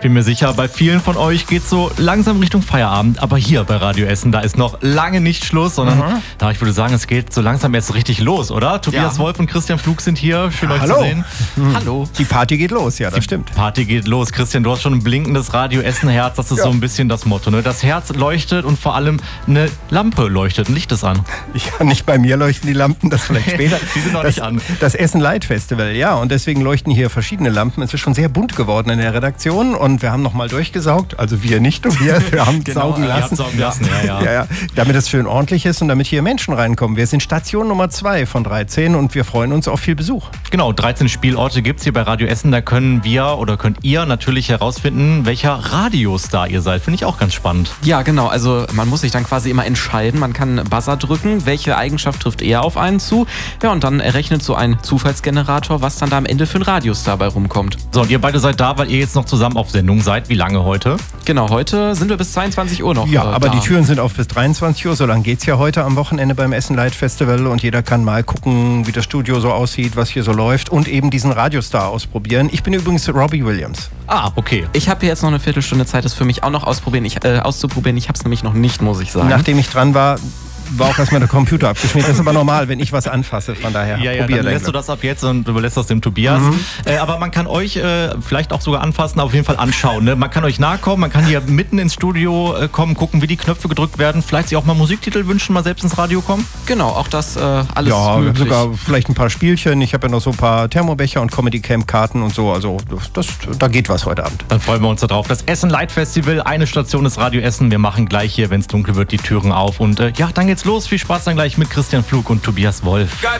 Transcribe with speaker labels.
Speaker 1: bin mir sicher, bei vielen von euch geht so langsam Richtung Feierabend. Aber hier bei Radio Essen, da ist noch lange nicht Schluss, sondern ich würde sagen, es geht so langsam erst richtig los, oder? Tobias Wolf und Christian Flug sind hier. Schön, euch zu sehen.
Speaker 2: Hallo. Die Party geht los, ja, das stimmt.
Speaker 1: Party geht los. Christian, du hast schon ein blinkendes Radio Essen Herz. Das ist so ein bisschen das Motto, ne? Das Herz leuchtet und vor allem eine Lampe leuchtet, ein Licht ist an.
Speaker 2: Ja, nicht bei mir leuchten die Lampen, das vielleicht später.
Speaker 1: Die sind noch nicht an.
Speaker 2: Das Essen Light Festival, ja, und deswegen leuchten hier verschiedene Lampen. Es ist schon sehr bunt geworden in der Redaktion und wir haben nochmal durchgesaugt, also wir nicht, Tobias, wir haben saugen lassen. Ja, damit es schön ordentlich ist und damit hier Menschen reinkommen. Wir sind Station Nummer 2 von 13 und wir freuen uns auf viel Besuch.
Speaker 1: Genau, 13 Spielorte gibt es hier bei Radio Essen. Da könnt ihr natürlich herausfinden, welcher Radiostar ihr seid. Finde ich auch ganz spannend.
Speaker 3: Ja, genau. Also man muss sich dann quasi immer entscheiden. Man kann Buzzer drücken, welche Eigenschaft trifft eher auf einen zu. Ja, und dann errechnet so ein Zufallsgenerator, was dann da am Ende für ein Radiostar bei rumkommt.
Speaker 1: So, und ihr beide seid da, weil ihr jetzt noch zusammen auf Sendung seid. Wie lange heute?
Speaker 3: Genau, heute sind wir bis 22 Uhr noch
Speaker 2: aber
Speaker 3: da.
Speaker 2: Die Türen sind auf bis 23 Uhr. So lange geht es ja heute am Wochenende beim Essen Light Festival und jeder kann mal gucken, wie das Studio so aussieht, was hier so läuft und eben diesen Radiostar ausprobieren. Ich bin übrigens Robbie Williams.
Speaker 1: Ah, okay.
Speaker 3: Ich habe hier jetzt noch eine Viertelstunde Zeit, das für mich auch noch auszuprobieren. Ich habe es nämlich noch nicht, muss ich sagen.
Speaker 2: Nachdem ich dran war auch erstmal der Computer abgeschmiert. Das ist aber normal, wenn ich was anfasse, von daher.
Speaker 1: Ja, dann lässt du das ab jetzt und überlässt das dem Tobias. Aber man kann euch vielleicht auch sogar anfassen, auf jeden Fall anschauen. Ne? Man kann euch nahe kommen, man kann hier mitten ins Studio kommen, gucken, wie die Knöpfe gedrückt werden. Vielleicht sich auch mal Musiktitel wünschen, mal selbst ins Radio kommen.
Speaker 3: Genau, auch das alles möglich.
Speaker 2: Sogar vielleicht ein paar Spielchen. Ich habe ja noch so ein paar Thermobecher und Comedy-Camp-Karten und so. Also da geht was heute Abend.
Speaker 1: Dann freuen wir uns darauf. Das Essen Light Festival, eine Station des Radio Essen. Wir machen gleich hier, wenn es dunkel wird, die Türen auf. Und dann geht's los. Viel Spaß dann gleich mit Christian Flug und Tobias Wolf.